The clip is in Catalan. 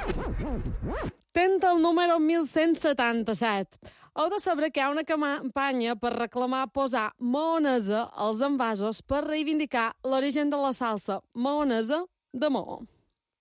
Tenta el número 1177. Heu de saber que hi ha una campanya per reclamar posar maonesa als envasos per reivindicar l'origen de la salsa maonesa de Maó.